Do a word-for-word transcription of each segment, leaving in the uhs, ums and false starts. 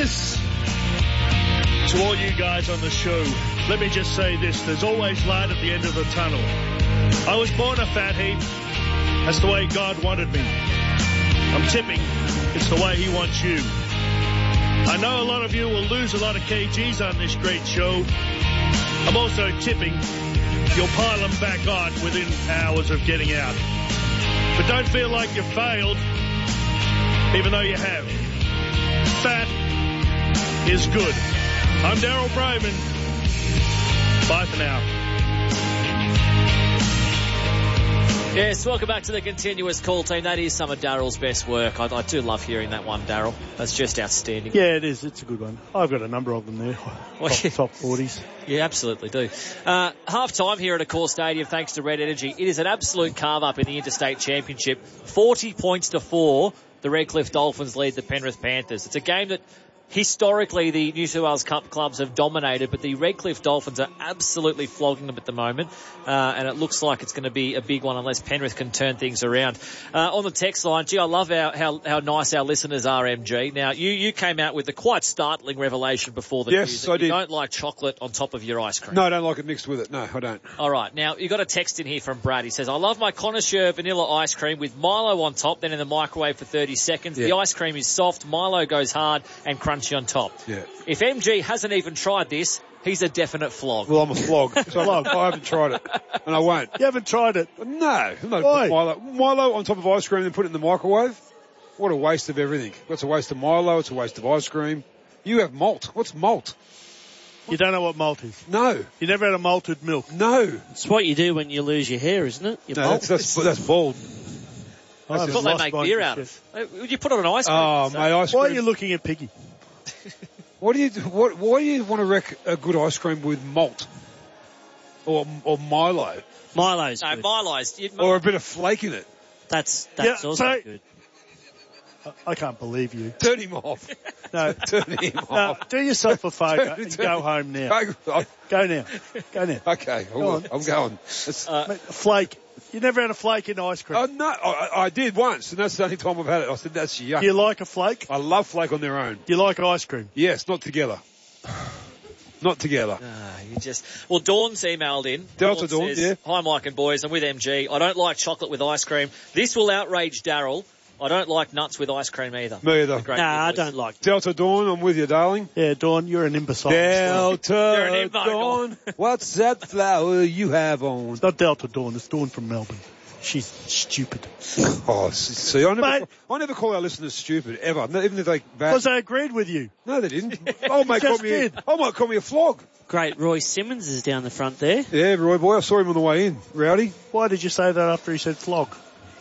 this. To all you guys on the show, let me just say this. There's always light at the end of the tunnel. I was born a fat heap. That's the way God wanted me. I'm tipping it's the way he wants you. I know a lot of you will lose a lot of kgs on this great show. I'm also tipping you'll pile them back on within hours of getting out. But don't feel like you failed, even though you have. Fat is good. I'm Daryl Braben. Bye for now. Yes, welcome back to the continuous call team. That is some of Daryl's best work. I, I do love hearing that one, Daryl. That's just outstanding. Yeah, it is. It's a good one. I've got a number of them there. Well, top, top forties. You absolutely do. Uh, half time here at Accor Stadium thanks to Red Energy. It is an absolute carve-up in the Interstate Championship. forty points to four. The Redcliffe Dolphins lead the Penrith Panthers. It's a game that historically the New South Wales Cup clubs have dominated, but the Redcliffe Dolphins are absolutely flogging them at the moment, uh, and it looks like it's going to be a big one unless Penrith can turn things around. Uh, on the text line, gee, I love our, how, how nice our listeners are, M G. Now, you, you came out with a quite startling revelation before the yes, news that I you did. don't like chocolate on top of your ice cream. No, I don't like it mixed with it. No, I don't. All right. Now, you got a text in here from Brad. He says, I love my connoisseur vanilla ice cream with Milo on top, then in the microwave for thirty seconds. Yeah. The ice cream is soft, Milo goes hard, and crunchy on top. Yeah. If M G hasn't even tried this, he's a definite flog. Well, I'm a flog. So I, I haven't tried it, and I won't. You haven't tried it? No. no Why? Milo. Milo on top of ice cream and then put it in the microwave? What a waste of everything. That's a waste of Milo. It's a waste of ice cream. You have malt. What's malt? You don't know what malt is? No. You never had a malted milk? No. It's what you do when you lose your hair, isn't it? Your No, malt. that's, that's, that's bald. That's That's what they make beer out of. Would you put it on ice cream? Oh, so? mate, ice cream. Why are you looking at Piggy? What do you, what, why do you want to wreck a good ice cream with malt? Or, or Milo? Milo's No, good. Milo's. You, Or a bit of flake in it? That's that's Yeah, also so- good. I can't believe you. Turn him off. No. Turn him No, off. do yourself a favour Turn- and turn- go home now. Go- Go now. Go now. Okay, I Go will. on. I'm going. It's- Uh, Mate, a flake. You never had a flake in ice cream. oh, no, I, I did once, and that's the only time I've had it. I said, that's yuck. Do you like a flake? I love flake on their own. Do you like ice cream? Yes, not together. Not together. Ah, you just well, Dawn's emailed in. Delta Dawn, says, yeah. Hi, Mike and boys. I'm with M G. I don't like chocolate with ice cream. This will outrage Daryl. I don't like nuts with ice cream either. Me either. Great Nah, I boys. don't like. Delta Dawn, I'm with you, darling. Yeah, Dawn, you're an imbecile. You're an Delta imbecile. Dawn, what's that flower you have on? It's not Delta Dawn, it's Dawn from Melbourne. She's stupid. Oh, see, I never, Mate. I never call our listeners stupid, ever. No, even if they bad. Because they agreed with you. No, they didn't. Oh, mate, call Just me, did. oh, might call me a flog. Great, Roy Simmons is down the front there. Yeah, Roy boy, I saw him on the way in. Rowdy. Why did you say that after he said flog?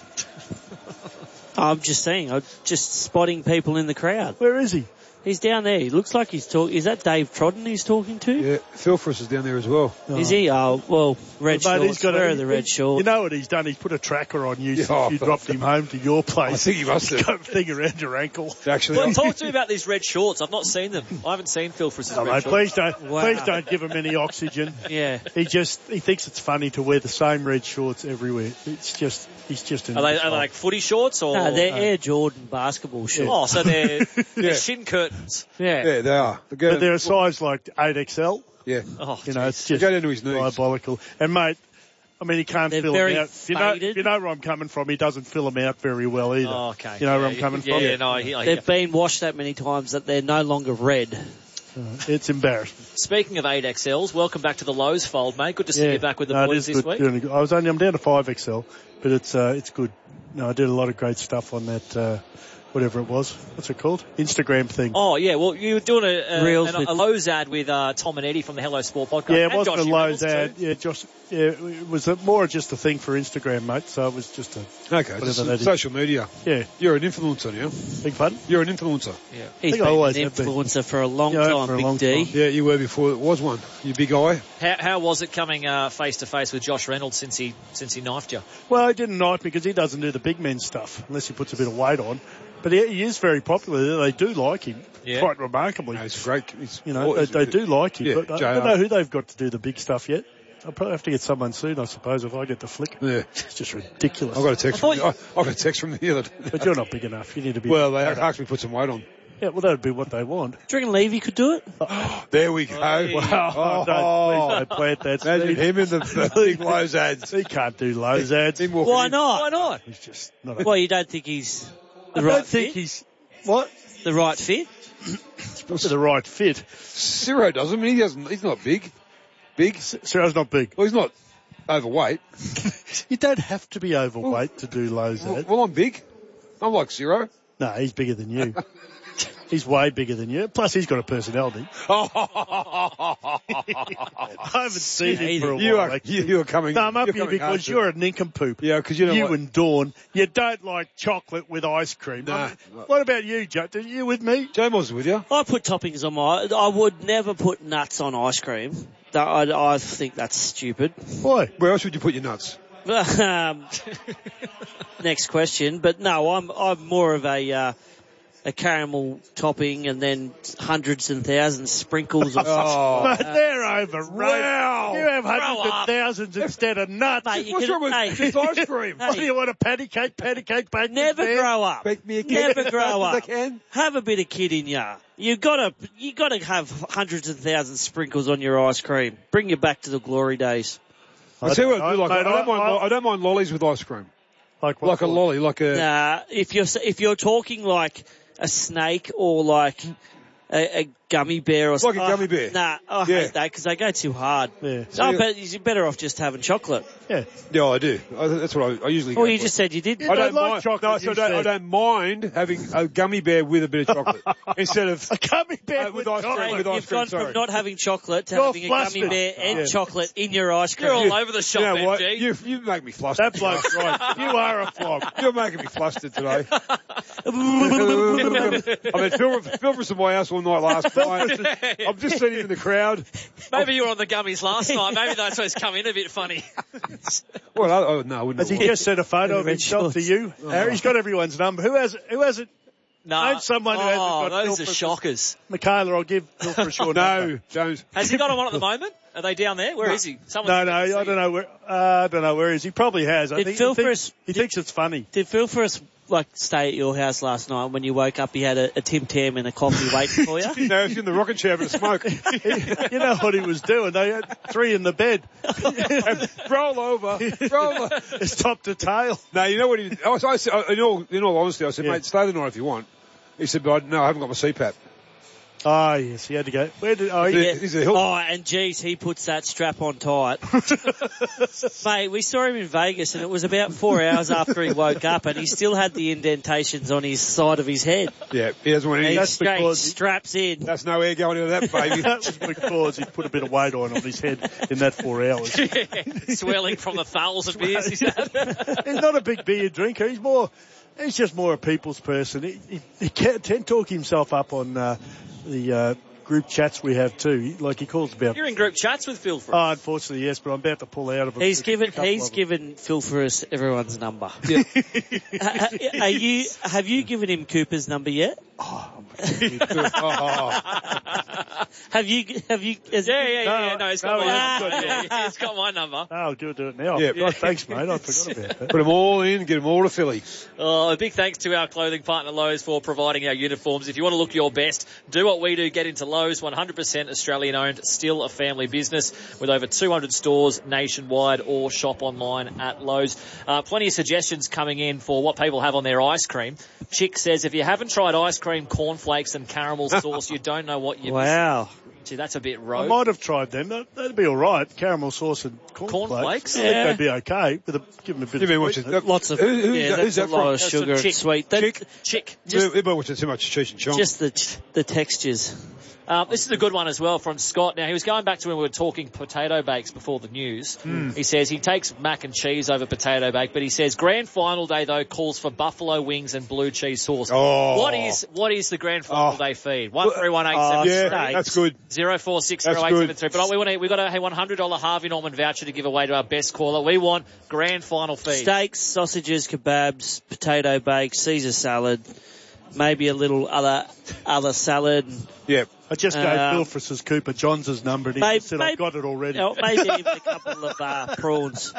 I'm just saying, I'm just spotting people in the crowd. Where is he? He's down there. He looks like he's talking. Is that Dave Trodden he's talking to? Yeah, Philfris is down there as well. Is he? Oh, well, red Mate, shorts. he's got Where a, are the red You shorts? know what he's done? He's put a tracker on you Yeah, since you oh, dropped him home to your place. I think he must have. Got a thing around your ankle. Actually, Well, talk to me about these red shorts. I've not seen them. I haven't seen Phil for his No, red mate, shorts. please don't, Wow. please don't give him any oxygen. Yeah. He just, he thinks it's funny to wear the same red shorts everywhere. It's just, he's just an Are they, are imbecile. they like footy shorts or? No, they're Air Jordan basketball shorts. Oh, so they're, Yeah. they're shin curtains. Yeah. yeah, they are. They go, But they're a size like eight X L. yeah. Oh, You know, it's They just go down to his knees. diabolical. And mate, I mean, he can't They're fill very them out. If you, know, faded. if you know where I'm coming from, he doesn't fill them out very well either. Oh, okay. You know where Yeah, I'm coming yeah, from? Yeah, no, I hear, I hear. They've been washed that many times that they're no longer red. It's embarrassing. Speaking of eight X Ls, welcome back to the Lowe's fold, mate. Good to see Yeah. you back with the no, it boys is this good. week. Doing good. I was only, I'm down to five X L, but it's, uh, it's good. No, I did a lot of great stuff on that, uh, whatever it was. What's it called? Instagram thing. Oh, yeah, well, you were doing a, a, Reels an, with- a Lowe's ad with uh, Tom and Eddie from the Hello Sport podcast. yeah, it And wasn't Josh a Lowe's Reynolds, ad. too. Yeah, Josh, yeah, it was a, more just a thing for Instagram, mate, so it was just a, Okay, whatever just that is. social media. yeah, You're an influencer now. big fun. You're an influencer. Yeah. He's think I been always an have been. influencer for a long Yeah, time, for a Big long D. time. Yeah, you were before it was one. You big eye. How, how was it coming uh, face to face with Josh Reynolds since he since he knifed you? Well, I didn't knife because he doesn't do the big men stuff unless he puts a bit of weight on. But he, he is very popular. They do like him, Yeah. quite remarkably. No, it's great. It's, You know, oh, they, it's- they do like him. Yeah, but I J R. don't know who they've got to do the big stuff yet. I'll probably have to get someone soon, I suppose, if I get the flick. Yeah. It's just ridiculous. I got a text I from. thought I, I got a text from the other. But you're not big enough. You need to be. Well, they asked me to put some weight on. Yeah, well, that would be what they want. Do you reckon Levy could do it? There we go. Oh, Wow. Don't, please don't plant that Imagine seed. him in the, the big Lowe's ads. He can't do Lowe's ads. Him walking Why in. not? Why not? He's just not a... Well, you don't think he's the I right don't think fit? he's... What? The right fit? Probably the right fit. Ciro doesn't. I mean, he doesn't. He's not big. Big. Ciro's not big. Well, he's not overweight. You don't have to be overweight to do Lowe's Well, ads. well, I'm big. I'm like Ciro. No, he's bigger than you. He's way bigger than you. Plus, he's got a personality. I haven't seen him for a while. You are, actually. you, you are coming. No, I'm up you're here coming because hard you're a nincompoop. Yeah, because you know You what? and Dawn, you don't like chocolate with ice cream. Nah. I mean, what about you, Joe? Are you with me? James was with you. I put toppings on my... I would never put nuts on ice cream. That, I, I think that's stupid. Why? Where else would you put your nuts? um, next question. But no, I'm I'm more of a... Uh, a caramel topping and then hundreds and thousands sprinkles of... Oh, But they're overrated. Wow. You have hundreds Grow of up. thousands instead of nuts. Mate, you what's can- wrong with hey. it's ice cream? Hey. What do you want, a patty cake, patty cake, bacon? Never bear? grow up. Bake me a cake. Never grow As I up. can. Have a bit of kid in ya. You gotta, you gotta have hundreds of thousands of sprinkles on your ice cream. Bring you back to the glory days. I tell you what, I, do like, Mate, I, don't mind, I- I don't mind lollies with ice cream. Like, what Like a sort? lolly, like a... Nah, if you're if you're talking like a snake or like a, a gummy bear or Like something, a gummy bear. Nah, I Yeah. hate that because they go too hard. Yeah. No, but you're better off just having chocolate. Yeah. Yeah, I do. I, that's what I, I usually Well, go you for. just said you did. You I don't don't like mind. chocolate, No, so I you don't, I said. don't mind having a gummy bear with a bit of chocolate instead of A gummy bear Uh, with with ice cream, chocolate. with ice You've cream, gone sorry. from not having chocolate to You're having a gummy flustered. bear and Yeah. chocolate in your ice cream. You're all over the shop, You know what? M G. You, you make me flustered. That bloke's right. You are a flog. You're making me flustered today. I mean, Phil, Phil was at my house all night last night. I've just seen him in the crowd. Maybe you were on the gummies last night. Maybe that's why it's come in a bit funny. Well, I, oh, no, I wouldn't Has he have just sent a photo of Red himself to shorts. you? Harry, he's got everyone's number. Who has Who has it? No. Name someone who hasn't oh, got those Phil are for- shockers. Michaela, I'll give Phil for sure. No, Jones. Has he got on one at the moment? Are they down there? Where is he? Someone's No, no, I don't know where. Uh, I don't know where he is. He probably has. I Did think Phil he, thinks, first- he thinks it's funny. Did Phil first like stay at your house last night when you woke up? He had a, a Tim Tam and a coffee waiting for you. No, he's in the rocket chair having a smoke. You know what he was doing? They had three in the bed. Roll over. Roll over. It's top to tail. No, you know what he did? I, was- I said, in all, in all honesty, I said, Yeah. mate, stay the night if you want. He said, but I, no, I haven't got my C PAP. Oh, yes, he had to go. Where did, oh, he, Yeah. He's a hill- Oh, and geez, he puts that strap on tight. Mate, we saw him in Vegas and it was about four hours after he woke up and he still had the indentations on his side of his head. Yeah, he doesn't want And any. he That's straight because he- straps in. That's no air going into that, baby. that was because he put a bit of weight on on his head in that four hours. Swelling from the thousands of beers he's had. He's not a big beer drinker. He's more, he's just more a people's person. He, he, he can't tend to talk himself up on uh, the uh, group chats we have too. He, like he calls about. You're in group chats with Phil for Oh, unfortunately, yes, but I'm about to pull out of it. He's given Couple he's of them. given Phil Ferris everyone's number. Yeah. Ha- Are you have you given him Cooper's number yet? Oh, Have you have you? Has Yeah, yeah, yeah. No, yeah. No, he's no, got he my hasn't number. got it. Yeah, he's got my number. Oh, I'll do it now. Yeah. Oh, thanks, mate. I forgot about that. put them all in, get them all to Philly. Oh, a big thanks to our clothing partner Lowe's for providing our uniforms. If you want to look your best, do what we do. Get into Lowe's, one hundred percent Australian owned, still a family business with over two hundred stores nationwide, or shop online at Lowe's. Uh, plenty of suggestions coming in for what people have on their ice cream. Chick says, if you haven't tried ice cream, cornflakes and caramel sauce, you don't know what you're missing. wow. Gee, that's a bit I rogue. might have tried them. That, that'd be all right. Caramel sauce and cornflakes. Cornflakes? I think Yeah. they'd be okay. With a, give them a bit You of mean watching sweetness. Lots of Who- who's yeah, that- that's who's that a lot from? of That's sugar from and Chick. sweet. That, Chick? Chick. Just, Everybody watching too much Cheech and Chong. just the the textures. Um, this is a good one as well from Scott. Now, he was going back to when we were talking potato bakes before the news. Mm. He says he takes mac and cheese over potato bake, but he says grand final day, though, calls for buffalo wings and blue cheese sauce. Oh. What is what is the grand final Oh. day feed? One three one eight Oh, seven yeah, steaks. that's good. zero four six zero eight seven three. But we want to, we got a one hundred dollars Harvey Norman voucher to give away to our best caller. We want grand final feed. Steaks, sausages, kebabs, potato bake, Caesar salad, maybe a little other other salad. Yeah. I just gave Um, Phil for his Cooper Johns' number and he Maybe- said, maybe- I've got it already. You know, maybe even a couple of uh, prawns.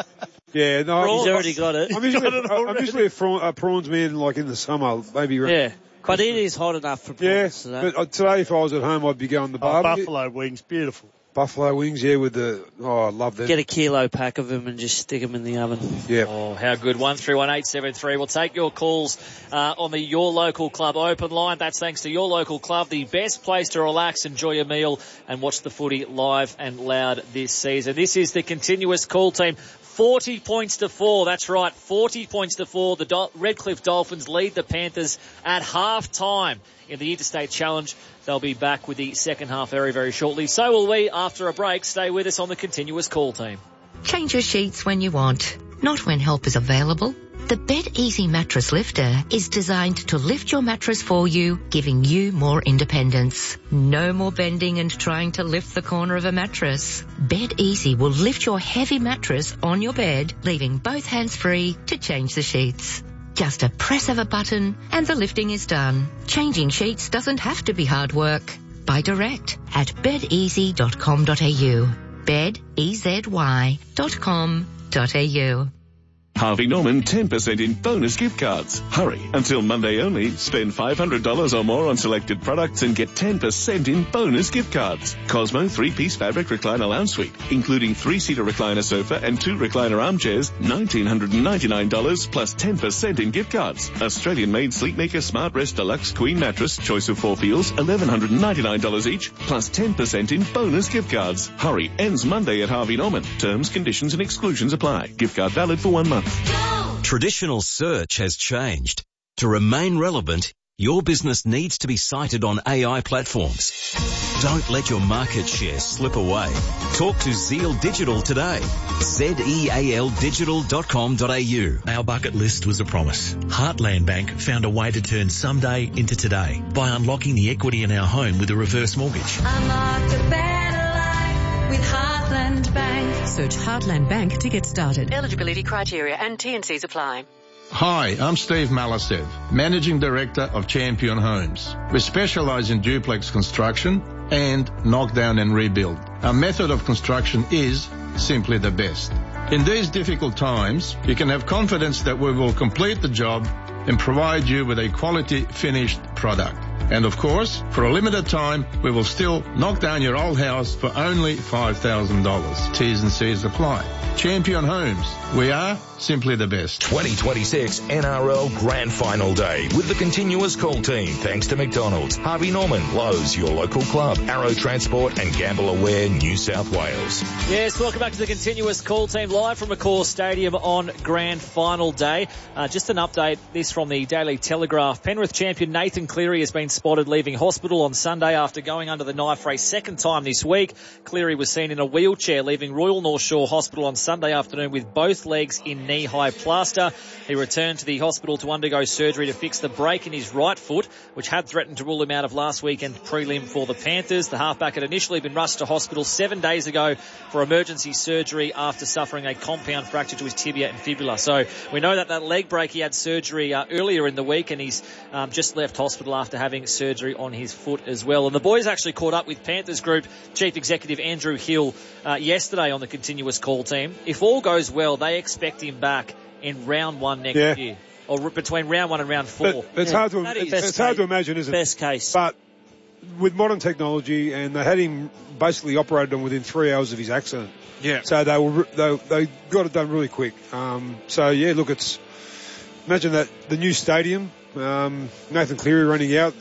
Yeah, no, He's I'm, already got it. I'm usually, I'm usually a, prawn, a prawns man, like in the summer, maybe. Yeah, but it is hot enough for Yeah, prawns today. but uh, today if I was at home, I'd be going the Oh, barbecue. buffalo wings, beautiful. Buffalo wings, yeah, with the, oh, I love them. Get a kilo pack of them and just stick them in the oven. Yeah. Oh, how good. one three one eight seven three. We'll take your calls uh, on the Your Local Club open line. That's thanks to Your Local Club, the best place to relax, enjoy a meal and watch the footy live and loud this season. This is the continuous call team. forty points to four. That's right. forty points to four. The Dol- Redcliffe Dolphins lead the Panthers at half time in the Interstate Challenge. They'll be back with the second half very, very shortly. So will we after a break. Stay with us on the continuous call team. Change your sheets when you want, not when help is available. The Bed Easy Mattress Lifter is designed to lift your mattress for you, giving you more independence. No more bending and trying to lift the corner of a mattress. Bed Easy will lift your heavy mattress on your bed, leaving both hands free to change the sheets. Just a press of a button and the lifting is done. Changing sheets doesn't have to be hard work. Buy direct at bed easy dot com dot a u. bed easy dot com dot a u. Harvey Norman ten percent in bonus gift cards. Hurry, until Monday only. Spend five hundred dollars or more on selected products and get ten percent in bonus gift cards. Cosmo three-piece fabric recliner lounge suite, including three-seater recliner sofa and two recliner armchairs, one thousand nine hundred ninety-nine dollars plus ten percent in gift cards. Australian-made Sleepmaker Smart Rest Deluxe Queen Mattress, choice of four feels, one thousand one hundred ninety-nine dollars each, plus ten percent in bonus gift cards. Hurry, ends Monday at Harvey Norman. Terms, conditions and exclusions apply. Gift card valid for one month. Traditional search has changed. To remain relevant, your business needs to be cited on A I platforms. Don't let your market share slip away. Talk to Zeal Digital today. Z E A L digital dot com dot a u. Our bucket list was a promise. Heartland Bank found a way to turn someday into today by unlocking the equity in our home with a reverse mortgage. Unlock a better life with Heartland Bank. Search Heartland Bank to get started. Eligibility criteria and T and Cs apply. Hi, I'm Steve Malasev, Managing Director of Champion Homes. We specialise in duplex construction and knockdown and rebuild. Our method of construction is simply the best. In these difficult times, you can have confidence that we will complete the job and provide you with a quality finished product. And of course, for a limited time, we will still knock down your old house for only five thousand dollars. T's and C's apply. Champion Homes. We are simply the best. twenty twenty-six N R L Grand Final Day with the continuous call team. Thanks to McDonald's, Harvey Norman, Lowe's, Your Local Club, Arrow Transport and Gamble Aware, New South Wales. Yes, welcome back to the continuous call team live from Accor Stadium on Grand Final Day. Uh, just an update, this from the Daily Telegraph. Penrith champion Nathan Cleary has been spotted leaving hospital on Sunday after going under the knife for a second time this week. Cleary was seen in a wheelchair leaving Royal North Shore Hospital on Sunday afternoon with both legs in knee-high plaster. He returned to the hospital to undergo surgery to fix the break in his right foot, which had threatened to rule him out of last weekend's prelim for the Panthers. The halfback had initially been rushed to hospital seven days ago for emergency surgery after suffering a compound fracture to his tibia and fibula. So we know that that leg break, he had surgery uh, earlier in the week, and he's um, just left hospital after having surgery on his foot as well. And the boys actually caught up with Panthers Group Chief Executive Andrew Hill uh, yesterday on the continuous call team. If all goes well, they expect him back in round one next yeah. year, or r- between round one and round four. But it's yeah. hard to it's, it's hard to imagine, isn't it? Best case. But with modern technology, and they had him basically operated on within three hours of his accident. Yeah. So they were they they got it done really quick. Um, so yeah, look, it's imagine that the new stadium, um, Nathan Cleary running out,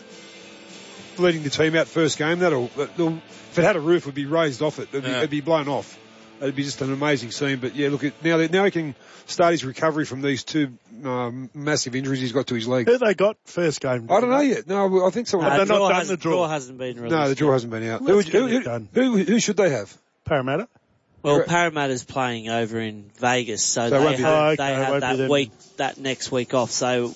leading the team out first game. That'll, that'll if it had a roof, it would be raised off it. It'd be, yeah. it'd be blown off. It'd be just an amazing scene. But yeah, look, it, now now he can start his recovery from these two um, massive injuries he's got to his leg. Who they got first game? I don't know yet. No, I think someone. No, Uh, they're draw not done has, the draw. draw hasn't been released. No, the draw hasn't been out. Who, Let's who, get it who, done. who, who should they have? Parramatta. Well, Parramatta's playing over in Vegas, so, So it they won't be have, them. they Oh, okay, have won't be that them. week, that next week off. So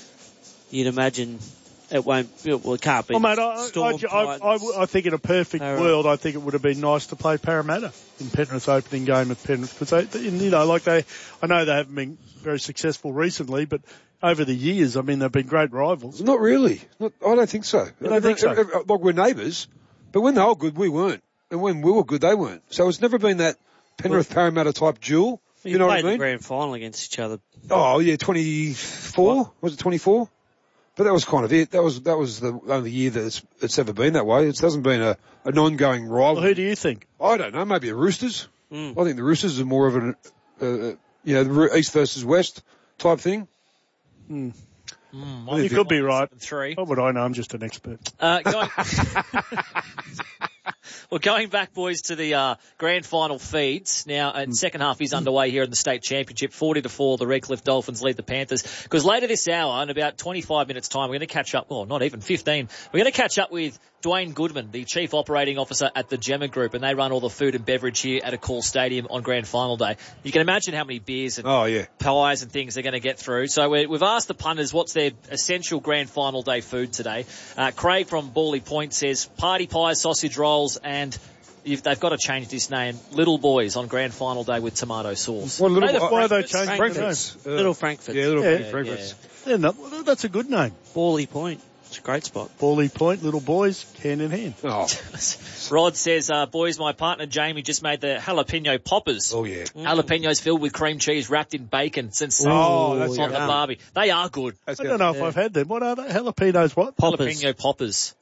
you'd imagine it won't. Well, it can't be. Well, mate, I, Storm I, I, I, I think in a perfect Parramatta. world, I think it would have been nice to play Parramatta in Penrith's opening game at Penrith, because they, they, you know, like they, I know they haven't been very successful recently, but over the years, I mean, they've been great rivals. Not really. Not, I don't think so. I don't think so. Like, we're neighbours, but when they were good, we weren't. And when we were good, they weren't. So it's never been that Penrith Parramatta type duel. You, You know what played I mean? the grand final against each other. Oh yeah, twenty-four was it twenty-four? But that was kind of it. That was that was the only year that it's, it's ever been that way. It hasn't been a an ongoing rivalry. Well, who do you think? I don't know. Maybe the Roosters. Mm. I think the Roosters are more of an uh, uh, you know the East versus West type thing. Hmm. Mm, You could be right. Three. What would I know? I'm just an expert. Uh, going, well, going back, boys, to the uh, grand final feeds. Now, uh, second half is underway here in the state championship. forty to four, the Redcliffe Dolphins lead the Panthers. Because later this hour, in about twenty-five minutes' time, we're going to catch up, well, not even fifteen, we're going to catch up with Dwayne Goodman, the Chief Operating Officer at the Gemma Group, and they run all the food and beverage here at a Call Stadium on grand final day. You can imagine how many beers and Oh yeah. pies and things they're going to get through. So we we've asked the punters what's their essential grand final day food today. Uh, Craig from Bawley Point says party pies, sausage rolls, and if they've got to change this name, Little Boys on grand final day with tomato sauce. What little, Know the why are they Frankfurts? changing Frankfurts. the name? Uh, Little Frankfurt. Yeah, little Yeah. Frankfurts. They're not, well, that's a good name. Bawley Point. It's a great spot. Bawley Point, little boys, hand in hand. Oh. Rod says, uh, boys, my partner Jamie just made the jalapeno poppers. Oh yeah. Jalapenos filled with cream cheese wrapped in bacon since Oh, that's on the yum. barbie. They are good. That's I good. don't know if Yeah. I've had them. What are they? Jalapenos what? Poppers. Jalapeno poppers.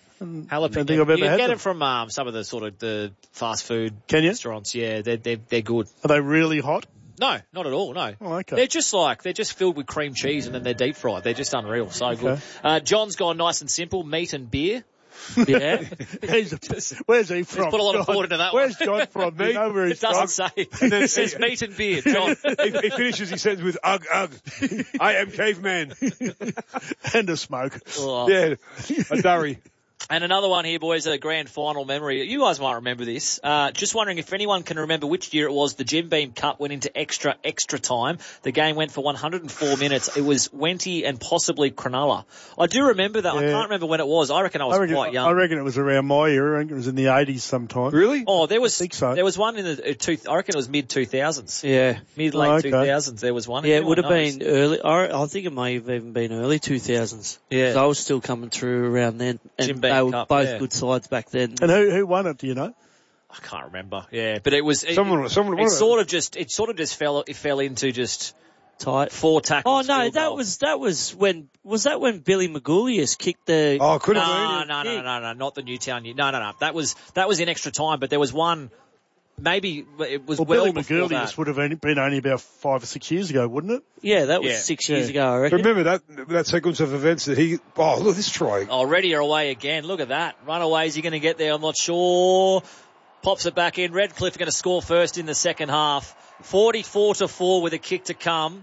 I Jalapeno. don't think I've ever you can had get them. it from um, some of the sort of the fast food Can you? restaurants. Yeah, they're, they're, they're good. Are they really hot? No, not at all, no. Oh, okay. They're just like, they're just filled with cream cheese and then they're deep fried. They're just unreal. So good. Okay. Uh, John's gone nice and simple. Meat and beer. Yeah. He's a, where's he from? put a lot of John? thought into that Where's one. John from? Do you know where It he's from? doesn't say. It says meat and beer, John. he, he finishes his sentence with ugh ugh. I am caveman. And a smoke. Oh. Yeah, a durry. And another one here, boys, a grand final memory. You guys might remember this. Uh, just wondering if anyone can remember which year it was the Jim Beam Cup went into extra, extra time. The game went for one hundred four minutes. It was Wenty and possibly Cronulla. I do remember that. I Yeah. can't remember when it was. I reckon I was I reckon, quite young. I reckon it was around my era. I reckon it was in the eighties sometime. Really? Oh, there was, I think so. there was one in the, uh, two, I reckon it was mid two thousands. Yeah. Mid late Oh, okay. two thousands there was one. Yeah, If it would have anyone knows. been early. I, I think it may have even been early two thousands. Yeah. 'Cause I was still coming through around then. And Jim Beam they were Cup, both yeah. good sides back then. And who who won it? Do you know? I can't remember. Yeah, but it was, it, Someone- it, someone- it what- sort of just, it sort of just fell, it fell into just Tight. four tackles. Oh no, field that goal. was that was when was that when Billy Magoulias kicked the. Oh, could have No, been. no, no, no, no, no, not the Newtown. No, no, no. That was that was in extra time, but there was one. Maybe it was Well, well, Billy before Magoulias that. would have only been only about five or six years ago, wouldn't it? Yeah, that was Yeah. six Yeah. years ago, I reckon. Remember that that sequence of events that he. Oh, look this try. Already are away again. Look at that. Runaways, you're going to get there. I'm not sure. Pops it back in. Redcliffe are going to score first in the second half. forty-four to four with a kick to come.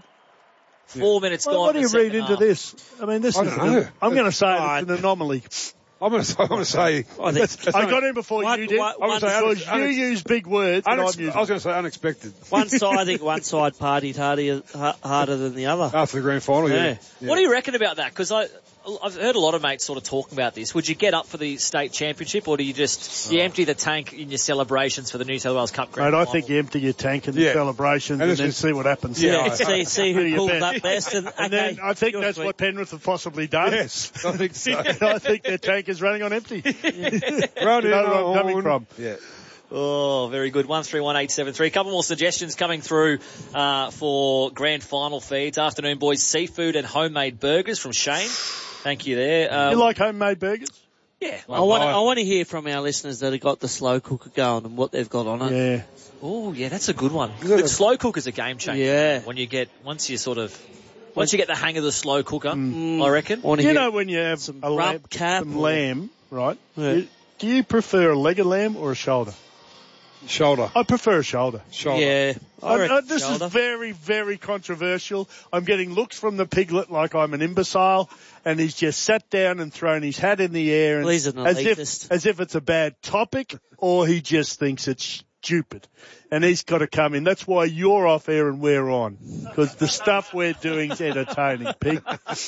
Four minutes Well, gone. what do in you the read second into half. this? I mean, this I is. don't an- know. I'm going to say it's an anomaly. I'm going to. I'm going to say. I think I got in before One- you did. one- I was one- because you unex- use big words. and I'm Unex- using- I was going to say unexpected. one side, I think one side partied harder, ha- harder than the other. After the grand final, yeah. Yeah. Yeah. What do you reckon about that? Because I, I've heard a lot of mates sort of talking about this. Would you get up for the state championship, or do you just you empty the tank in your celebrations for the New South Wales Cup grand Mate, I final? think you empty your tank in the Yeah. celebrations And and, it's then just- see what happens. Yeah. see, see Who who you pulled bet. up best, and, And then okay, I think your that's tweet. what Penrith have possibly done. Yes, I think so. I think their tank is running on empty. Run You know where I'm on. coming from. Yeah. Oh, very good. one three one eight seven three. A couple more suggestions coming through uh, for grand final feeds. Afternoon, boys. Seafood and homemade burgers from Shane. Thank you there. Um, You like homemade burgers? yeah. I want I want to hear from our listeners that have got the slow cooker going and what they've got on it. Yeah. Oh, yeah, that's a good one. gotta- The slow cooker's a game changer. Yeah. When you get, once you sort of, once you get the hang of the slow cooker, Mm. I reckon. I want to Do you hear know when you have some a lamb, rump cap some or- lamb, right? Yeah. You- do you prefer a leg of lamb or a shoulder? Shoulder. I prefer a shoulder. Shoulder. Yeah, I I- reckon I- this shoulder. is very, very controversial. I'm getting looks from the piglet like I'm an imbecile, and he's just sat down and thrown his hat in the air, and Well, he's an as if elitist. as if it's a bad topic, or he just thinks it's stupid, and he's got to come in. That's why you're off air and we're on, because the stuff we're doing is entertaining. Pig.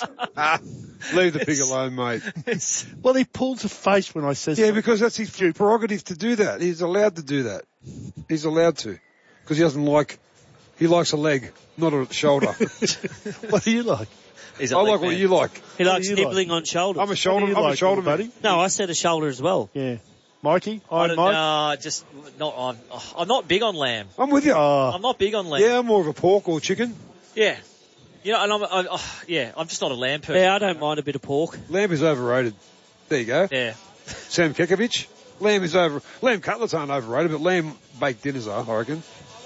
Leave the pig alone, mate. Well, he pulls a face when I says Yeah, something. because that's his prerogative to do that. He's allowed to do that. He's allowed to. Because he doesn't like, he likes a leg, not a shoulder. What do you like? He's a I leg like what man. you like. He What likes do you nibbling on shoulders. I'm a shoulder, What do you I'm a like, shoulder little man. buddy? No, I said a shoulder as well. Yeah. Mikey? I Iron don't, Mike? no, just not. I'm, I'm not big on lamb. I'm with you. Oh. I'm not big on lamb. Yeah, I'm more of a pork or chicken. Yeah. You know, and I'm, I, oh, yeah, I'm just not a lamb person. Yeah, I don't mind a bit of pork. Lamb is overrated. There you go. Yeah. Sam Kekovich. Lamb is over. Lamb cutlets aren't overrated, but lamb baked dinners are, I reckon.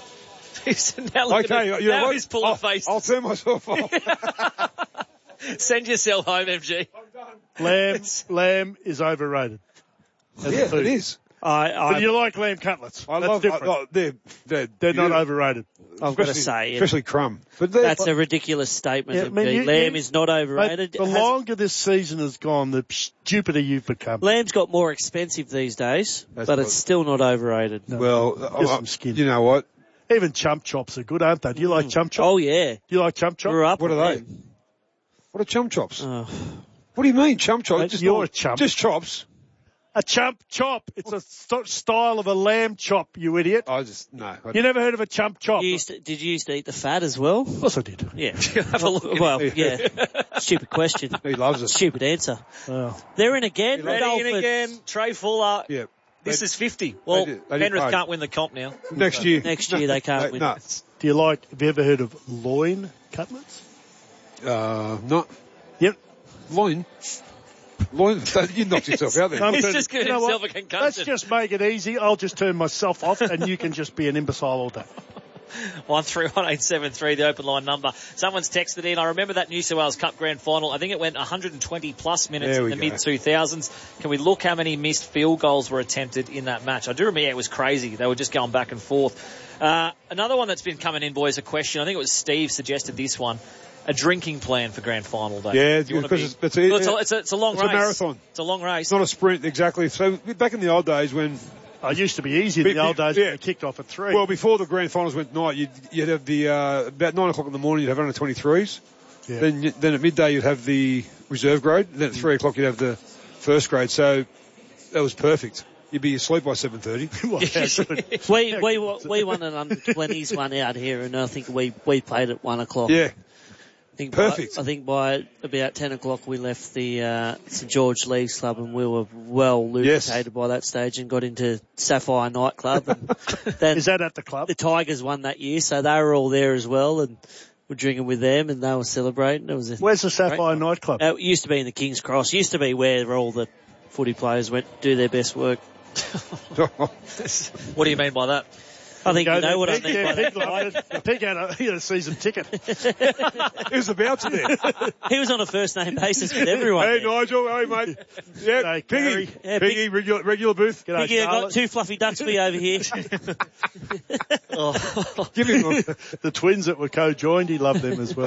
now look Okay, at it. you know Now what? he's pulling I'll, faces. I'll turn myself off. Send yourself home, M G. Lamb, lamb is overrated. As Yeah, a food. it is. I, I, But you like lamb cutlets. I That's love. different. I, oh, they're they're They're not yeah, overrated. I've got to especially- say, yeah, especially crumb. But they're- that's a ridiculous statement. Yeah, I M mean, G. you- lamb you- is not overrated. Mate, the It has- longer this season has gone, the stupider you've become. Lamb's got more expensive these days, That's but what- it's still not overrated. well, Just I- some skin. you know what? Even chump chops are good, aren't they? Do you like chump chops? Oh yeah, Do you like chump chops? grew up. What with are they? them. What are chum chops? Oh. What do you mean, chum chops? Mate, Just you're not- a chump. Just chops. A chump chop. It's a st- style of a lamb chop, you idiot. I just no. I, You never heard of a chump chop? You used to, did you used to eat the fat as well? Of course I did. Yeah. Have a look. Well, yeah. Stupid question. he loves it. Stupid answer. Oh. They're in again. the Ready in Dolphins. again. Trey Fuller. Yeah. This They- is fifty. Well, did- they did Penrith pay. can't win the comp now. Next year. Next year they can't win. No. Do you like, have you ever heard of loin cutlets? Uh, not Yep. loin. Loin. You knocked yourself out there. I'm He's good. just giving You know himself what? a concussion. Let's just make it easy. I'll just turn myself off and you can just be an imbecile all day. one three one eight seven three, the open line number. Someone's texted in. I remember that New South Wales Cup Grand Final. I think it went one hundred twenty plus minutes There in we the go. mid two thousands. Can we look how many missed field goals were attempted in that match? I do remember it was crazy. They were just going back and forth. Uh, another one that's been coming in, boys, a question. I think it was Steve suggested this one. A drinking plan for Grand Final day. Yeah, Do you wanna because be- it's- it's a- Well, it's, a, it's, a, it's a long it's a race. marathon. It's a long race. It's not a sprint, exactly. So back in the old days when, Oh, it used to be easy in Be- the old be- days yeah. when they kicked off at three. well, before the grand finals went night, you'd, you'd have the, uh, about nine o'clock in the morning, you'd have under twenty-threes. Yeah. Then, you- then at midday, you'd have the reserve grade. Then at three o'clock, you'd have the first grade. So that was perfect. You'd be asleep by seven thirty. Well, how good. We, we, we won an under twenties one out here, and I think we, we played at one o'clock. Yeah. I think Perfect. By, I think by about ten o'clock we left the uh, St George Leagues Club, and we were well lubricated Yes. by that stage, and got into Sapphire nightclub. And then Is that at the club? the Tigers won that year, so they were all there as well, and we're drinking with them, and they were celebrating. It was a Where's the Sapphire great- nightclub? Uh, it used to be in the King's Cross. Used to be where all the footy players went to do their best work. What do you mean by that? I think Go you know there. what I Pig, mean yeah, by Pig that. loved it. Pig had a, he had a season ticket. He was about to there. He was on a first name basis with everyone. Hey, there. Nigel. Hey, mate. Yeah, Hey, Piggy. Gary. Yeah, Piggy, regular, regular booth. G'day, Piggy, I got Charlotte. two fluffy ducks for you over here. Oh. Give him one. The twins that were co-joined, he loved them as well.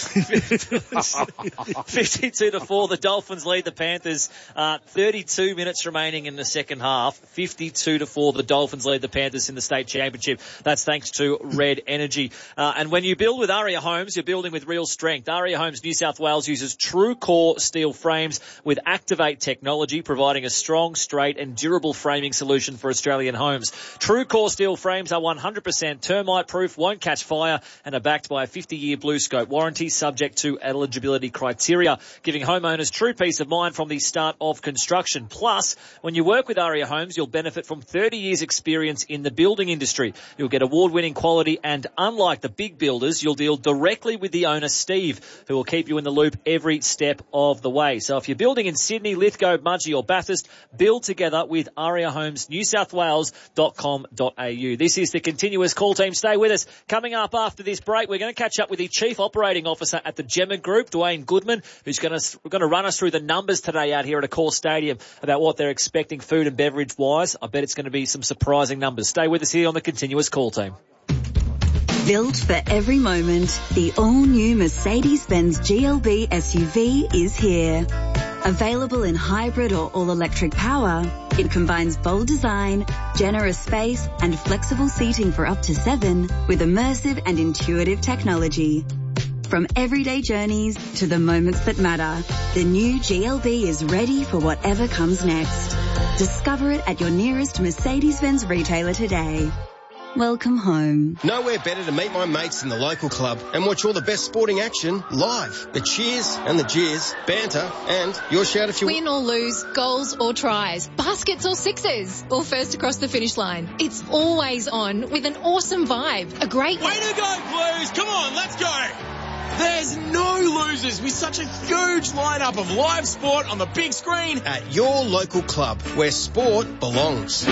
fifty-two to four, the Dolphins lead the Panthers. Uh, thirty-two minutes remaining in the second half. fifty-two to four, the Dolphins lead the Panthers in the state championship. That's thanks to Red Energy. Uh, and when you build with Aria Homes, you're building with real strength. Aria Homes New South Wales uses true core steel frames with Activate technology, providing a strong, straight and durable framing solution for Australian homes. True core steel frames are one hundred percent termite proof, won't catch fire, and are backed by a fifty-year Blue Scope warranty subject to eligibility criteria, giving homeowners true peace of mind from the start of construction. Plus, when you work with Aria Homes, you'll benefit from thirty years experience in the building industry. You'll get award-winning quality, and unlike the big builders, you'll deal directly with the owner, Steve, who will keep you in the loop every step of the way. So if you're building in Sydney, Lithgow, Mudgee or Bathurst, build together with Aria Homes New South Wales dot com dot a u. This is the continuous call team. Stay with us. Coming up after this break, we're going to catch up with the Chief Operating Officer at the Gemma Group, Dwayne Goodman, who's going to, going to run us through the numbers today out here at Accor Stadium about what they're expecting food and beverage wise. I bet it's going to be some surprising numbers. Stay with us here on the continuous call team. Built for every moment, the all-new Mercedes-Benz G L B S U V is here. Available in hybrid or all-electric power, it combines bold design, generous space and flexible seating for up to seven with immersive and intuitive technology. From everyday journeys to the moments that matter, the new G L B is ready for whatever comes next. Discover it at your nearest Mercedes-Benz retailer today. welcome home. Nowhere better to meet my mates in the local club and watch all the best sporting action live. The cheers and the jeers, banter, and your shout if you win or lose, goals or tries, baskets or sixes, or first across the finish line. It's always on with an awesome vibe. A great way to go, Blues! Come on, let's go! There's no losers with such a huge lineup of live sport on the big screen at your local club where sport belongs.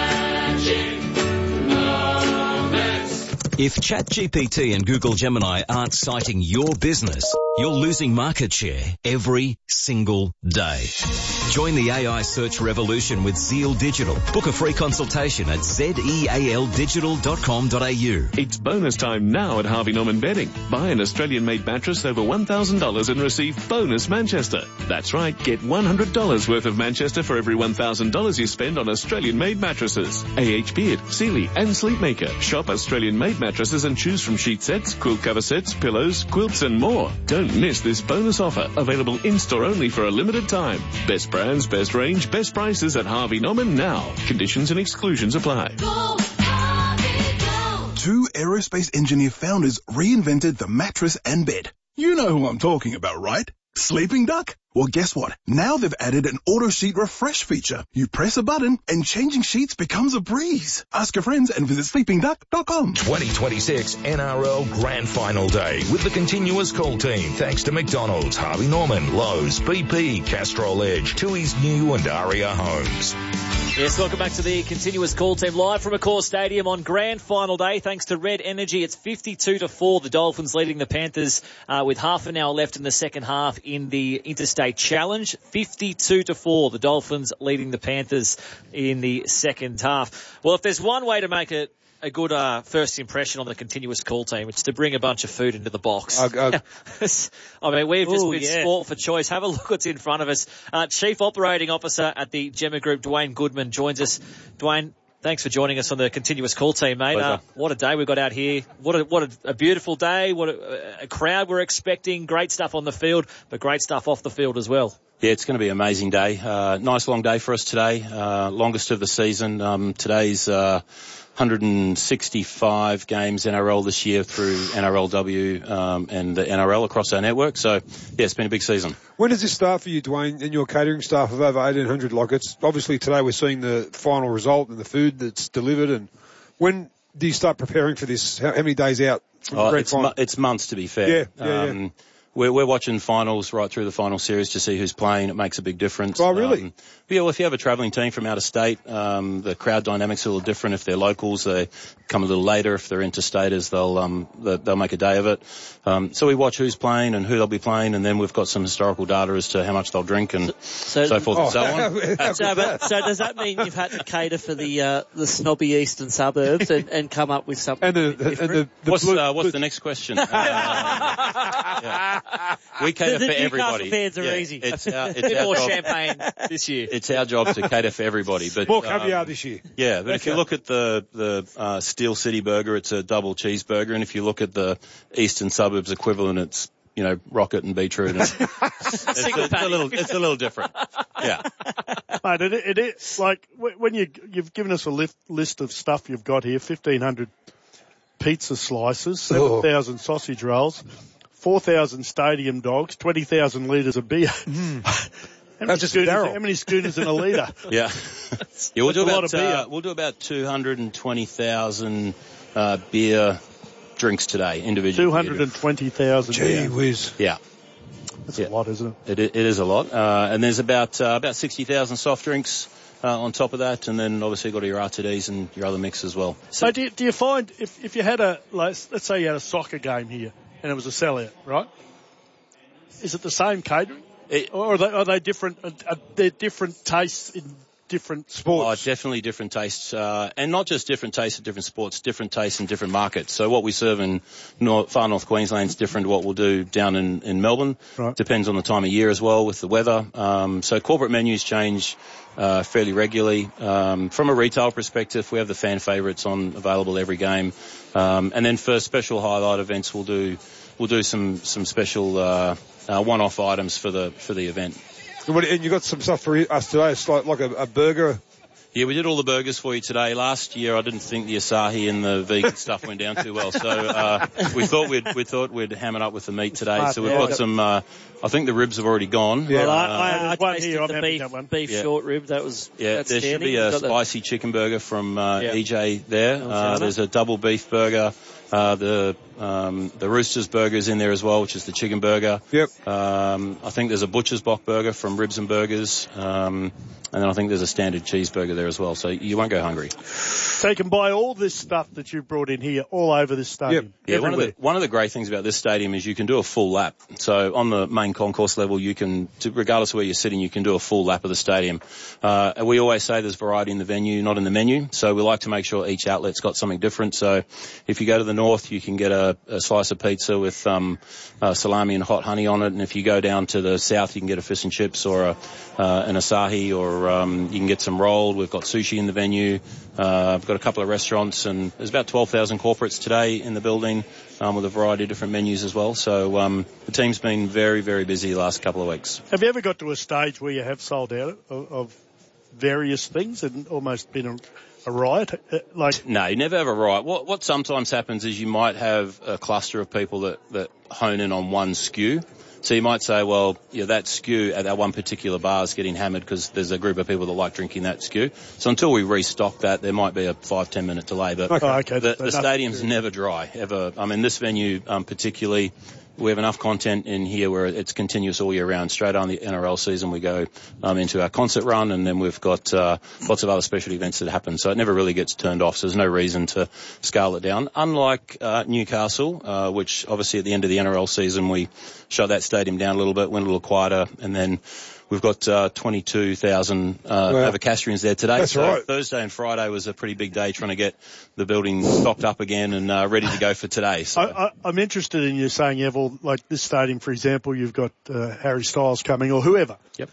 If ChatGPT and Google Gemini aren't citing your business, you're losing market share every single day. Join the A I search revolution with Zeal Digital. Book a free consultation at zeal digital dot com dot a u. It's bonus time now at Harvey Norman Bedding. Buy an Australian-made mattress over one thousand dollars and receive bonus Manchester. That's right, get one hundred dollars worth of Manchester for every one thousand dollars you spend on Australian-made mattresses. A H Beard, Sealy and Sleepmaker. Shop Australian-made mattresses and choose from sheet sets, quilt cover sets, pillows, quilts and more. Don't miss this bonus offer. Available in-store only for a limited time. Best brands, best range, best prices at Harvey Norman now. Conditions and exclusions apply. Go, Harvey, go. Two aerospace engineer founders reinvented the mattress and bed. You know who I'm talking about, right? Sleeping Duck? Well, guess what? Now they've added an auto sheet refresh feature. You press a button and changing sheets becomes a breeze. Ask your friends and visit sleeping duck dot com. twenty twenty-six N R L Grand Final Day with the continuous call team. Thanks to McDonald's, Harvey Norman, Lowe's, B P, Castrol Edge, Tui's New and Aria Homes. Yes, welcome back to the continuous call team live from Accor Stadium on Grand Final Day. Thanks to Red Energy, it's fifty-two to four. The Dolphins leading the Panthers uh, with half an hour left in the second half in the Interstate Challenge. fifty-two to four. The Dolphins leading the Panthers in the second half. Well, if there's one way to make it a good uh, first impression on the continuous call team, it's to bring a bunch of food into the box. Uh, uh, I mean, we've just Ooh, been yeah. sport for choice. Have a look what's in front of us. Uh, Chief Operating Officer at the Gemma Group, Dwayne Goodman, joins us. Dwayne, thanks for joining us on the continuous call team, mate. Uh, what a day we got out here. What a, what a, a beautiful day. What a, a crowd we're expecting. Great stuff on the field, but great stuff off the field as well. Yeah, it's going to be an amazing day. Uh, nice long day for us today. Uh, longest of the season. Um, today's, uh, one hundred sixty-five games N R L this year through N R L W, um, and the N R L across our network. So, yeah, it's been a big season. When does this start for you, Dwayne, and your catering staff of over eighteen hundred? Like, it's obviously today we're seeing the final result and the food that's delivered. And when do you start preparing for this? How, how many days out from oh, the grand it's, final? mu- it's months, to be fair. Yeah, yeah, um, yeah. We're, we're watching finals right through the final series to see who's playing. It makes a big difference. Oh, really? Um, yeah, well, if you have a travelling team from out of state, um, the crowd dynamics are a little different. If they're locals, they come a little later. If they're interstaters, they'll um, they'll make a day of it. Um, so we watch who's playing and who they'll be playing, and then we've got some historical data as to how much they'll drink and so, so forth oh, and so on. so, but, so does that mean you've had to cater for the uh, the snobby eastern suburbs and, and come up with something? And the, the, and the, the what's blue, uh, what's the next question? uh, yeah. We cater the, the for everybody. The fans are yeah, easy. It's our, it's A bit our more job. champagne this year. It's our job to cater for everybody. But more caviar um, this year. Yeah, but okay. if you look at the the uh, Steel City burger, it's a double cheeseburger, and if you look at the eastern suburbs equivalent, it's you know rocket and beetroot. And it's, it's, it's a little it's a little different. Yeah. Mate, it, it, it, like when you you've given us a list list of stuff you've got here: fifteen hundred pizza slices, seven thousand oh. sausage rolls, four thousand stadium dogs, twenty thousand litres of beer. Mm. How, many just schooners, how many schooners in a litre? Yeah. Yeah, we'll do, a lot about, of beer. uh, we'll do about two hundred twenty thousand uh, beer drinks today, individually. two hundred twenty thousand. Gee whiz. Yeah. That's yeah. a lot, isn't it? It, it is a lot. Uh, and there's about uh, about sixty thousand soft drinks uh, on top of that, and then obviously you've got your R T Ds and your other mix as well. So, so do, you, do you find, if, if you had a, like, let's say you had a soccer game here, and it was a sellout, right? Is it the same catering? It, or are they, are they different, are, are there different tastes in different sports? Oh, definitely different tastes, uh, and not just different tastes in different sports, different tastes in different markets. So what we serve in North, far North Queensland is different to what we'll do down in, in Melbourne. Right. Depends on the time of year as well with the weather. Um, so corporate menus change uh, fairly regularly. Um, from a retail perspective, we have the fan favourites on available every game, um, and then for special highlight events, we'll do we'll do some some special uh, uh, one-off items for the for the event. And you got some stuff for us today. It's like, like a, a burger Yeah, we did all the burgers for you today. Last year, I didn't think the Asahi and the vegan stuff went down too well, so uh, we thought we'd we thought we'd ham it up with the meat today. So we've got some. Uh, I think the ribs have already gone. Yeah, well, uh, I, I, I one tasted here, I'm the happy beef, with that one. beef Yeah. short rib. That was Yeah, there should be a outstanding. spicy chicken burger from uh, Yeah. E J there. Uh, there's a double beef burger. Uh, the um, the Roosters burger is in there as well, which is the chicken burger. Yep. Um, I think there's a Butcher's Block burger from Ribs and Burgers. Um, and then I think there's a standard cheeseburger there as well, so you won't go hungry. So you can buy all this stuff that you've brought in here all over this stadium. Yeah, one of, Everywhere. the, one of the great things about this stadium is you can do a full lap. So on the main concourse level, you can, regardless of where you're sitting, you can do a full lap of the stadium. Uh, and we always say there's variety in the venue, not in the menu. So we like to make sure each outlet's got something different. So if you go to the north, you can get a, a slice of pizza with um, uh, salami and hot honey on it. And if you go down to the south, you can get a fish and chips or a, uh, an Asahi, or um, you can get some rolled. We've got sushi in the venue. Uh, we've got a couple of restaurants, and there's about twelve thousand corporates today in the building, um, with a variety of different menus as well. So um, the team's been very, very busy the last couple of weeks. Have you ever got to a stage where you have sold out of, of various things and almost been a, a riot? Uh, Like, No, you never have a riot. What, what sometimes happens is you might have a cluster of people that, that hone in on one S K U. So you might say, well, yeah, that S K U at that one particular bar is getting hammered because there's a group of people that like drinking that S K U. So until we restock that, there might be a five, ten minute delay. But Okay. Oh, okay. the, But the nothing stadium's to- never dry, ever. I mean, this venue um, particularly, we have enough content in here where it's continuous all year round. Straight on the N R L season, we go um, into our concert run, and then we've got uh, lots of other special events that happen. So it never really gets turned off, so there's no reason to scale it down. Unlike uh, Newcastle, uh, which obviously at the end of the N R L season, we shut that stadium down a little bit, went a little quieter, and then we've got uh, twenty-two thousand uh, Wow. Novocastrians there today. That's so right. Thursday and Friday was a pretty big day trying to get the building stocked up again and uh, ready to go for today. So. I, I, I'm interested in you saying you have all, like this stadium, for example, you've got uh, Harry Styles coming or whoever. Yep.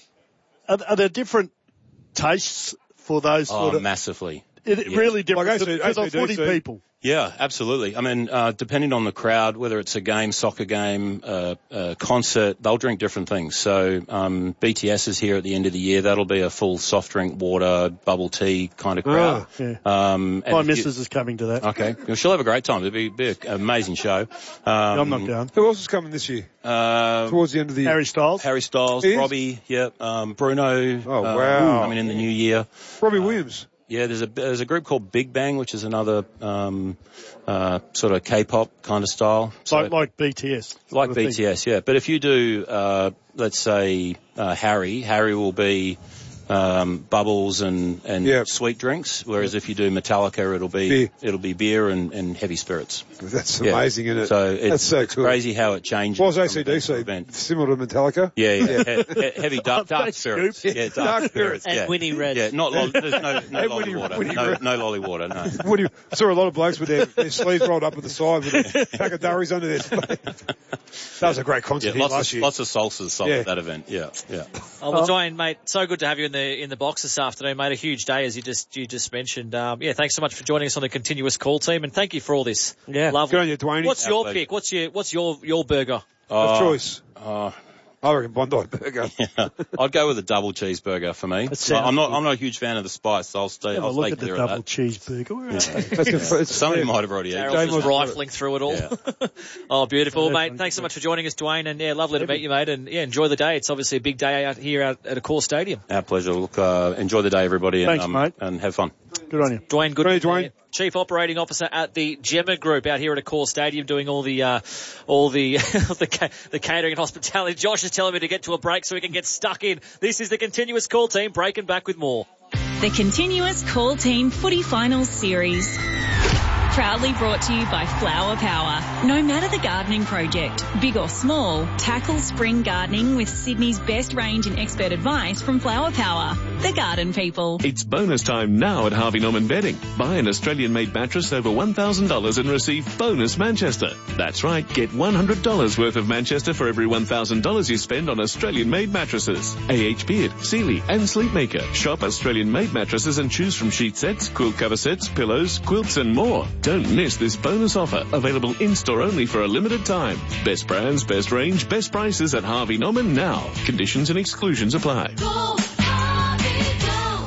Are, are there different tastes for those Oh, sort of... massively. It, Yeah. Really different Like to, A C- to the footy A C D C. people. Yeah, absolutely. I mean, uh, depending on the crowd, whether it's a game, soccer game, uh, uh, concert, they'll drink different things. So, um, B T S is here at the end of the year. That'll be a full soft drink, water, bubble tea kind of crowd. Ah, yeah. Um, and My if you- missus is coming to that. Okay. Well, she'll have a great time. It'll be, be an amazing show. Um, I'm not going. Who else is coming this year? Uh, Towards the end of the year. Harry Styles. Harry Styles, He is? Robbie, yeah, um, Bruno. Oh, uh, wow. Coming in the new year. Robbie Williams. Yeah, there's a there's a group called Big Bang, which is another um, uh, sort of K-pop kind of style. So, Like, like B T S. like sort of B thing. T S, yeah. But if you do, uh, let's say uh, Harry, Harry will be um, bubbles and and Yep. sweet drinks, whereas if you do Metallica, it'll be Beer. it'll be beer and, and heavy spirits. That's Yeah. amazing, isn't it? So it's, That's so it's cool. crazy how it changes. What was from A C D C? event to event. Similar to Metallica? Yeah, yeah. he- he- heavy dark, dark That's spirits. scoop. Yeah, dark, Dark spirits. And yeah. Winnie Red. Yeah, not lolly, there's no, no And lolly Winnie- water. Winnie No, Red. no lolly water, no. What do you, I saw a lot of blokes with their, their sleeves rolled up at the side with a pack of durries under their sleeve. That was a great concert Yeah, here lots last of, year. lots of salsas sold Yeah. at that event. Yeah, yeah. Oh, well, Dwayne, mate, so good to have you in the in the box this afternoon, mate. A huge day, as you just you just mentioned. Um, yeah, thanks so much for joining us on the continuous call team, and thank you for all this. Yeah. lovely. Good on you, Dwayne. What's Our your pleasure. pick? What's your what's your your burger? Of Uh, choice. Uh, I reckon Bondi Burger. yeah. I'd go with a double cheeseburger for me. That sounds I'm not. I'm not a huge fan of the spice. So I'll stay. Have a I'll look stay at the clear double of that. cheeseburger. Where are they? That's good. It's, Somebody might have already eaten. Daryl's Jane just was- rifling through it all. Yeah. Oh, beautiful, Yeah, mate. fun. Thanks so much for joining us, Dwayne, and yeah, lovely to meet you, mate. And yeah, enjoy the day. It's obviously a big day out here out at a core stadium. Our pleasure. Look, uh, enjoy the day, everybody, and, Thanks, um, mate. and have fun. Good on you. Dwayne, good. Good day, Dwayne. Chief Operating Officer at the Gemma Group out here at a core stadium doing all the, uh, all the, the, ca- the catering and hospitality. Josh is telling me to get to a break so we can get stuck in. This is the continuous call team breaking back with more. The Continuous Call Team Footy Finals Series. Proudly brought to you by Flower Power. No matter the gardening project, big or small, tackle spring gardening with Sydney's best range and expert advice from Flower Power. The garden people. It's bonus time now at Harvey Norman Bedding. Buy an Australian-made mattress over one thousand dollars and receive bonus Manchester. That's right, get one hundred dollars worth of Manchester for every one thousand dollars you spend on Australian-made mattresses. A H Beard, Sealy and Sleepmaker. Shop Australian-made mattresses and choose from sheet sets, quilt cover sets, pillows, quilts and more. Don't miss this bonus offer, available in-store only for a limited time. Best brands, best range, best prices at Harvey Norman now. Conditions and exclusions apply. Go, Harvey, go.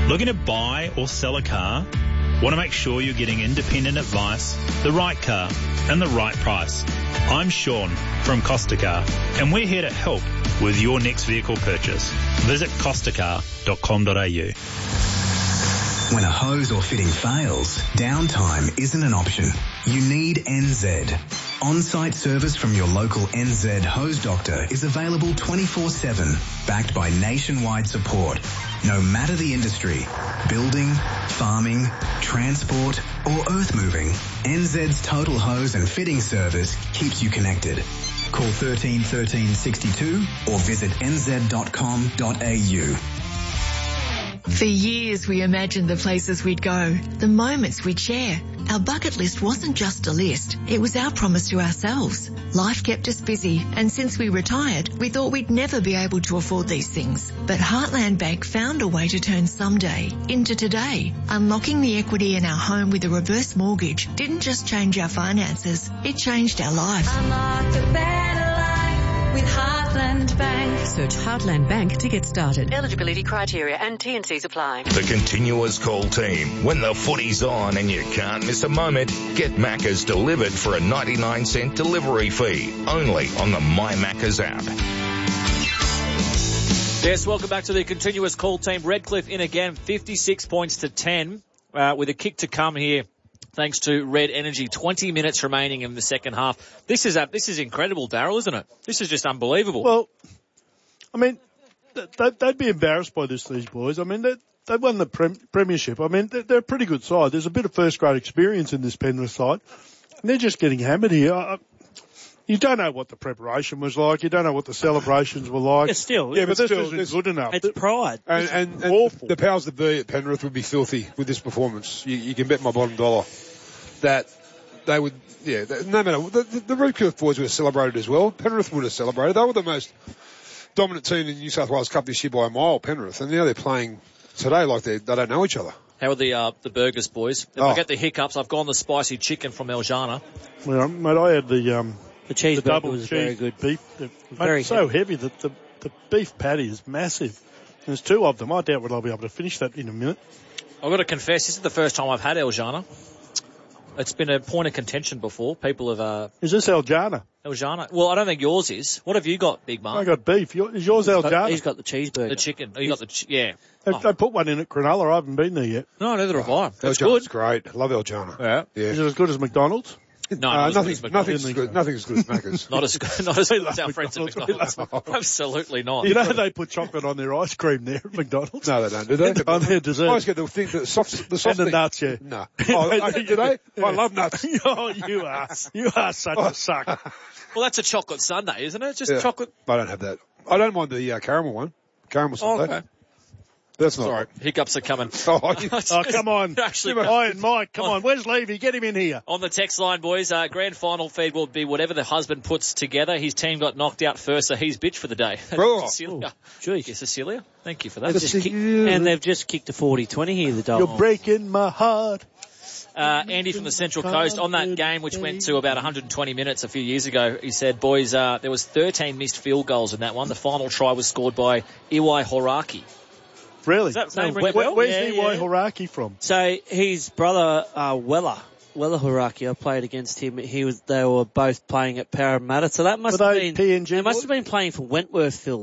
Looking to buy or sell a car? Want to make sure you're getting independent advice, the right car, and the right price? I'm Sean from Costa Car, and we're here to help with your next vehicle purchase. Visit costa car dot com dot a u. When a hose or fitting fails, downtime isn't an option. You need N Z. On-site service from your local N Z hose doctor is available twenty-four seven, backed by nationwide support. No matter the industry, building, farming, transport, or earth moving, N Z's total hose and fitting service keeps you connected. Call thirteen thirteen sixty-two or visit n z dot com dot a u. For years we imagined the places we'd go, the moments we'd share. Our bucket list wasn't just a list, it was our promise to ourselves. Life kept us busy, and since we retired, we thought we'd never be able to afford these things. But Heartland Bank found a way to turn someday into today. Unlocking the equity in our home with a reverse mortgage didn't just change our finances, it changed our life. Unlock a better life with Heartland Bank. Search Heartland Bank to get started. Eligibility criteria and T and C's apply. The continuous call team. When the footy's on and you can't miss a moment, get Macca's delivered for a ninety-nine cent delivery fee. Only on the My Macca's app. Yes, welcome back to the continuous call team. Redcliffe in again, fifty-six points to ten, uh, with a kick to come here. Thanks to Red Energy. twenty minutes remaining in the second half. This is a, this is incredible, Darryl, isn't it? This is just unbelievable. Well, I mean, they'd, they'd be embarrassed by this, these boys. I mean, they, they won the prem, premiership. I mean, they're, they're a pretty good side. There's a bit of first-grade experience in this Penrith side. And they're just getting hammered here. I, you don't know what the preparation was like. You don't know what the celebrations were like. It's still, yeah, but this still, isn't good enough. It's pride. And, and, and awful. The powers that be at Penrith would be filthy with this performance. You, you can bet my bottom dollar that they would, yeah, they, no matter, the, the, the Redcliffe boys would have celebrated as well. Penrith would have celebrated. They were the most dominant team in the New South Wales Cup this year by a mile, Penrith, and now they're playing today like they they don't know each other. How are the uh, the burgers, boys? If Oh. I get the hiccups, I've gone the spicy chicken from El Jana. Well, mate, I had the um The cheeseburger the double was cheese very good. beef. The, Very mate, it's so heavy that the the beef patty is massive. There's two of them. I doubt whether I'll be able to finish that in a minute. I've got to confess, this is the first time I've had El Jana. It's been a point of contention before. People have, uh... Is this El Jana? El Jana. Well, I don't think yours is. What have you got, Big Mark? I got beef. Your, is yours El Jana? He's got the cheeseburger. The chicken. Oh, you got the, ch- yeah. They, Oh. they put one in at Cronulla. I haven't been there yet. No, neither have I. El That's Jana's good. great. Love El Jana. Yeah. Yeah. Is it as good as McDonald's? No, Uh, not as good nothing, as McDonald's. nothing's good. Nothing's as good as Macca's. Not as good, not as good as our friends at McDonald's. McDonald's. Absolutely not. You know they put chocolate on their ice cream there at McDonald's? No, they don't, do they? On their dessert. I always get the thing, the soft, the soft And the thing. nuts, yeah. No. Oh, I, do they? I love nuts. Oh, you are. You are such a suck. Well, that's a chocolate sundae, isn't it? Just Yeah. chocolate. I don't have that. I don't mind the uh, caramel one. Caramel Oh, sundae. okay. That's not Sorry, hiccups are coming. Oh, you- Oh, come on. Actually, Iron Mike, come on. Where's Levy? Get him in here. on the text line, boys, uh, grand final feed will be whatever the husband puts together. His team got knocked out first, so he's bitch for the day. Oh. Cecilia. Jeez. Yeah, Cecilia, thank you for They've that. just kick- and they've just kicked a forty twenty here, the Dolphins. You're breaking my heart. Uh, Andy from the Central Coast, on that game which went to about one hundred twenty minutes a few years ago, he said, boys, uh, there was thirteen missed field goals in that one. The final try was scored by Iwai Horaki. Really? Does that name No, ring where, a bell? where's Yeah, Iwai yeah. Horaki from? So his brother, uh, Weller, Weller Horaki, I played against him. He was, they were both playing at Parramatta. So that must Were have they been, P N G they must boys? have been playing for Wentworthville.